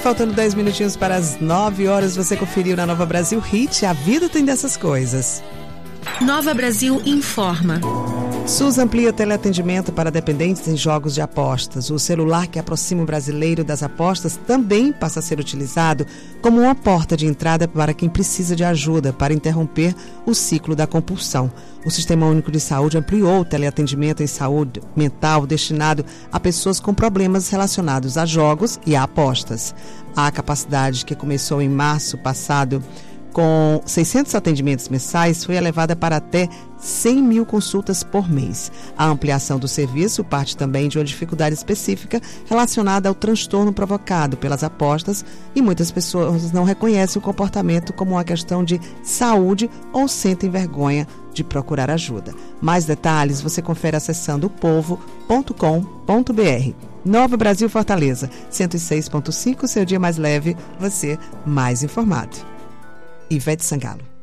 faltando 10 minutinhos para as 9 horas, você conferiu na Nova Brasil Hit, a vida tem dessas coisas. Nova Brasil informa. SUS amplia teleatendimento para dependentes em jogos de apostas. O celular que aproxima o brasileiro das apostas também passa a ser utilizado como uma porta de entrada para quem precisa de ajuda para interromper o ciclo da compulsão. O Sistema Único de Saúde ampliou o teleatendimento em saúde mental destinado a pessoas com problemas relacionados a jogos e a apostas. A capacidade, que começou em março passado com 600 atendimentos mensais, foi elevada para até 100 mil consultas por mês. A ampliação do serviço parte também de uma dificuldade específica relacionada ao transtorno provocado pelas apostas, e muitas pessoas não reconhecem o comportamento como uma questão de saúde ou sentem vergonha de procurar ajuda. Mais detalhes você confere acessando opovo.com.br. Nova Brasil Fortaleza, 106.5, seu dia mais leve, você mais informado. Ivete Sangalo.